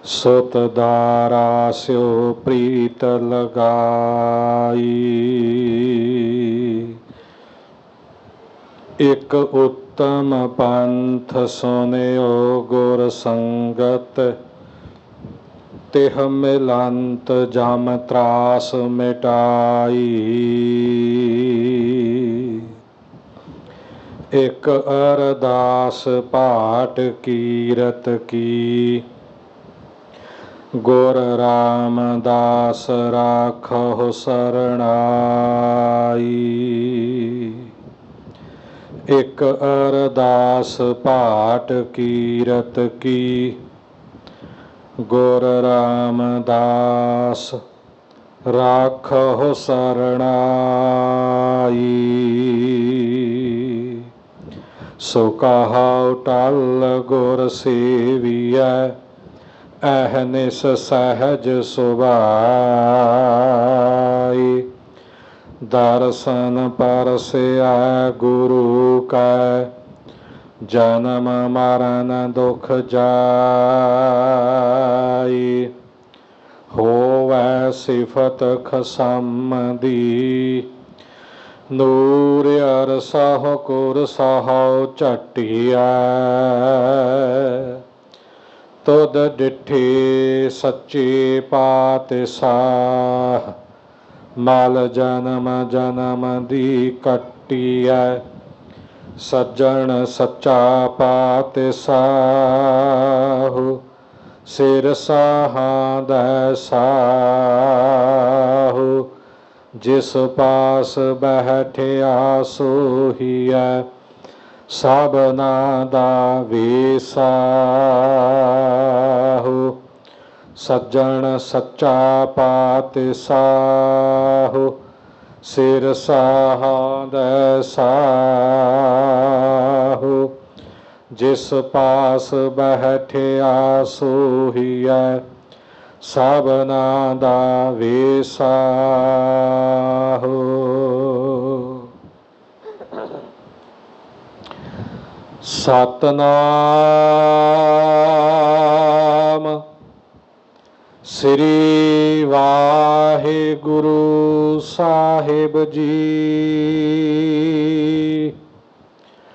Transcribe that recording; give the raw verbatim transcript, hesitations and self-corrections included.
ਸੁਤ ਦਾਰਾ ਸਿਉ ਪ੍ਰੀਤ ਲਗਾਈ। ਇਕ ਉੱਤਮ ਪੰਥ ਸੁਨਿਓ ਗੁਰ ਸੰਗਤ, ਤਿਹ ਮਿਲੰਤ ਜਮ ਤਰਾਸ ਮਿਟਾਈ। ਇਕ ਅਰਦਾਸ ਪਾਟ ਕੀਰਤ ਕੀ, ਗੁਰ ਰਾਮਦਾਸ ਰਾਖਹੁ ਸਰਣਾਈ। ਇਕ ਅਰਦਾਸ ਪਾਟ ਕੀਰਤ ਕੀ, ਗੁਰ ਰਾਮਦਾਸ ਰਾਖਹੁ ਸਰਣਾਈ। ਸੋ ਕਹਾਉ ਟਲ ਗੁਰ ਸੇਵੀਐ, ਅਹਨਿਸ ਸਹਿਜ ਸੁਭਾਈ। ਦਰਸ਼ਨ ਪਰਸਿਐ ਗੁਰੂ ਕੈ, ਜਨਮ ਮਰਨ ਦੁਖ ਜਾਈ। ਹੋਵੈ ਸਿਫਤ ਖਸਮ ਦੀ, ਨੂਰ ਅਰਸਹੁ ਕੁਰਸਹੁ ਝਟਿਐ। ਤੁਧ ਡਿਠੇ ਸੱਚੇ ਪਾਤਿਸਾਹ, ਮਲ ਜਨਮ ਜਨਮ ਦੀ ਕੱਟੀਐ। ਸੱਜਣ ਸੱਚਾ ਪਾਤਿਸਾਹੁ, ਸਿਰ ਸਾਹਾਂਦੈ ਸਾਹੁ। ਜਿਸ ਪਾਸ ਬੈਠਿਆ ਸੋਹੀਐ, ਸਭਨਾ ਦਾ ਵੇਸਾਹੁ। ਸੱਜਣ ਸੱਚਾ ਪਾਤਿਸਾਹੁ, ਸਿਰ ਸਾਹਾਂਦੈ ਸਾਹੁ। ਜਿਸ ਪਾਸ ਬੈਠਿਆ ਸੋਹੀਐ, ਸਭਨਾ ਦਾ ਵੇਸਾਹੁ। ਸਤਿਨਾਮ ਸ੍ਰੀ ਵਾਹਿਗੁਰੂ ਸਾਹਿਬ ਜੀ।